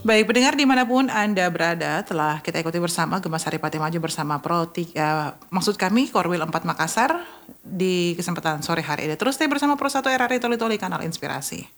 Baik, pendengar dimanapun Anda berada, telah kita ikuti bersama Gema Saripati Maju bersama maksud kami Korwil 4 Makassar di kesempatan sore hari ini. Terus stay bersama Pro 1 RRI Toli Toli Kanal Inspirasi.